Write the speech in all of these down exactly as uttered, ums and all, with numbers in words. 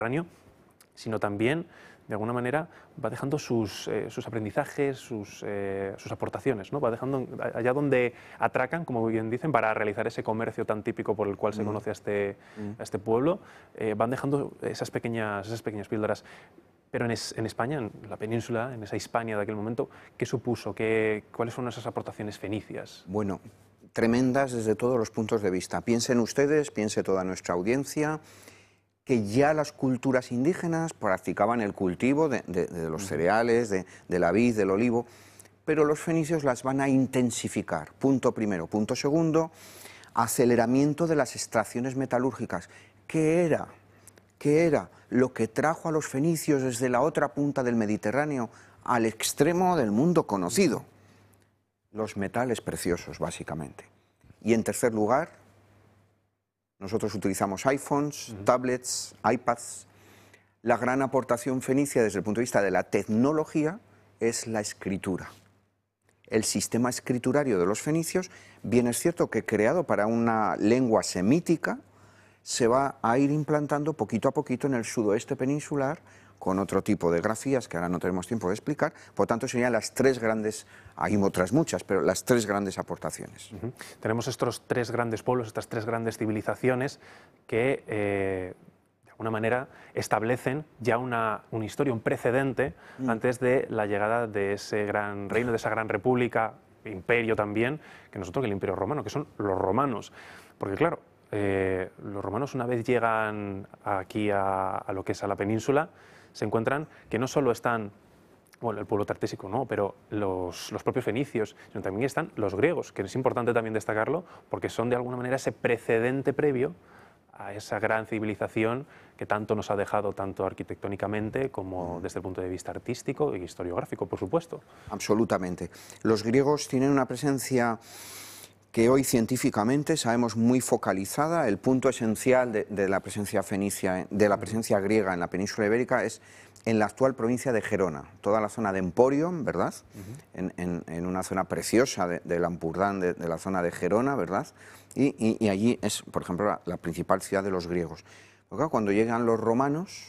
Mediterráneo, sino también, de alguna manera, va dejando sus, eh, sus aprendizajes, sus, eh, sus aportaciones, ¿no? Va dejando allá donde atracan, como bien dicen, para realizar ese comercio tan típico por el cual se mm. conoce a este, mm. a este pueblo, eh, van dejando esas pequeñas, esas pequeñas píldoras. Pero en, es, en España, en la península, en esa Hispania de aquel momento, ¿qué supuso? ¿Qué, ¿Cuáles fueron esas aportaciones fenicias? Bueno, tremendas desde todos los puntos de vista. Piensen ustedes, piense toda nuestra audiencia, que ya las culturas indígenas practicaban el cultivo de, de, de los cereales, de, de la vid, del olivo, pero los fenicios las van a intensificar. Punto primero. Punto segundo, aceleramiento de las extracciones metalúrgicas. ¿Qué era? ¿Qué era lo que trajo a los fenicios desde la otra punta del Mediterráneo al extremo del mundo conocido? Los metales preciosos, básicamente. Y en tercer lugar, nosotros utilizamos iPhones, uh-huh. tablets, iPads. La gran aportación fenicia desde el punto de vista de la tecnología es la escritura. El sistema escriturario de los fenicios, bien es cierto que creado para una lengua semítica, se va a ir implantando poquito a poquito en el sudoeste peninsular con otro tipo de grafías que ahora no tenemos tiempo de explicar. Por tanto, serían las tres grandes, hay otras muchas, pero las tres grandes aportaciones. Uh-huh. Tenemos estos tres grandes pueblos, estas tres grandes civilizaciones que, eh, de alguna manera, establecen ya una, una historia, un precedente mm. antes de la llegada de ese gran reino, de esa gran república, imperio también, que nosotros, que el imperio romano, que son los romanos. Porque, claro, eh, los romanos una vez llegan aquí a, a lo que es a la península, se encuentran que no solo están, bueno, el pueblo tartésico no, pero los, los propios fenicios, sino también están los griegos, que es importante también destacarlo, porque son de alguna manera ese precedente previo a esa gran civilización que tanto nos ha dejado, tanto arquitectónicamente como desde el punto de vista artístico y historiográfico, por supuesto. Absolutamente. Los griegos tienen una presencia que hoy científicamente sabemos muy focalizada. El punto esencial de, de la presencia fenicia, de la presencia griega en la península ibérica es en la actual provincia de Gerona, toda la zona de Emporion, ¿verdad? Uh-huh. en, en, en una zona preciosa del de Ampurdán, de, de la zona de Gerona, ¿verdad? Y, y, y allí es, por ejemplo, la, la principal ciudad de los griegos. Porque cuando llegan los romanos,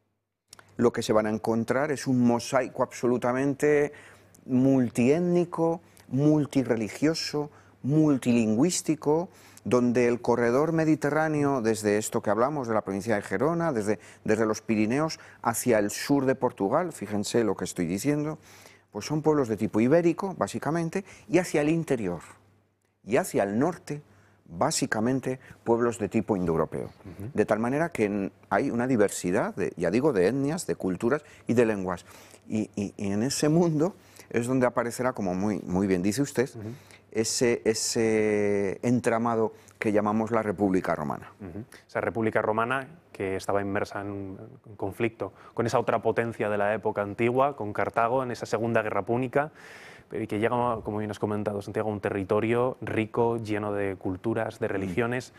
lo que se van a encontrar es un mosaico absolutamente multiétnico, multirreligioso, multilingüístico, donde el corredor mediterráneo, desde esto que hablamos, de la provincia de Gerona, desde, desde los Pirineos hacia el sur de Portugal, fíjense lo que estoy diciendo, pues son pueblos de tipo ibérico, básicamente, y hacia el interior, y hacia el norte, básicamente, pueblos de tipo indoeuropeo. Uh-huh. De tal manera que hay una diversidad, de, ya digo, de etnias, de culturas y de lenguas. Y, y, y en ese mundo es donde aparecerá, como muy, muy bien dice usted, uh-huh. Ese, ese entramado que llamamos la República Romana. Uh-huh. Esa República Romana que estaba inmersa en un conflicto con esa otra potencia de la época antigua, con Cartago, en esa Segunda Guerra Púnica, y que llega, como bien has comentado, Santiago, a un territorio rico, lleno de culturas, de religiones.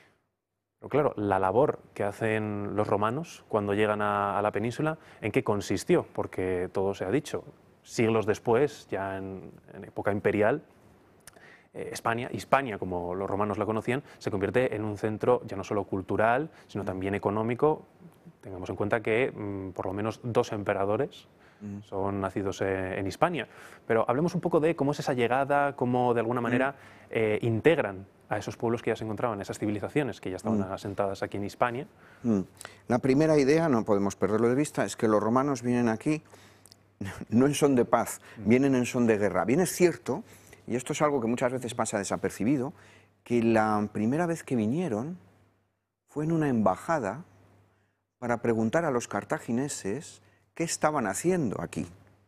Mm. Pero claro, la labor que hacen los romanos cuando llegan a, a la península, ¿en qué consistió? Porque todo se ha dicho. Siglos después, ya en, en época imperial, Eh, España, Hispania, como los romanos la conocían, se convierte en un centro ya no solo cultural, sino también económico. Tengamos en cuenta que mmm, por lo menos dos emperadores mm. son nacidos eh, en Hispania. Pero hablemos un poco de cómo es esa llegada, cómo de alguna manera mm. eh, integran a esos pueblos que ya se encontraban, esas civilizaciones que ya estaban mm. asentadas aquí en Hispania. Mm. La primera idea, no podemos perderlo de vista, es que los romanos vienen aquí no en son de paz, mm. vienen en son de guerra. Bien es cierto, y esto es algo que muchas veces pasa desapercibido, que la primera vez que vinieron fue en una embajada para preguntar a los cartagineses qué estaban haciendo aquí.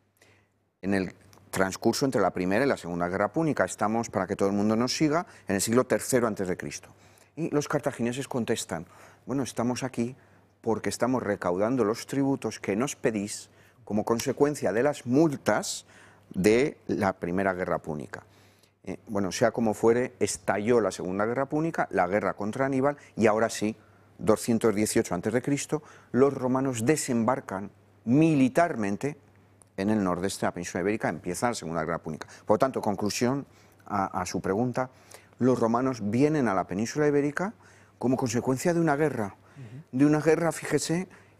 En el transcurso entre la Primera y la Segunda Guerra Púnica, estamos, para que todo el mundo nos siga, en el siglo tercero antes de Cristo. Y los cartagineses contestan, bueno, estamos aquí porque estamos recaudando los tributos que nos pedís como consecuencia de las multas de la Primera Guerra Púnica. Eh, bueno, sea como fuere, estalló la Segunda Guerra Púnica, la guerra contra Aníbal, y ahora sí, doscientos dieciocho antes de Cristo, los romanos desembarcan militarmente en el nordeste de la península ibérica, empieza la Segunda Guerra Púnica. Por tanto, conclusión a, a su pregunta, los romanos vienen a la península ibérica como consecuencia de una guerra, uh-huh. de una guerra, fíjese,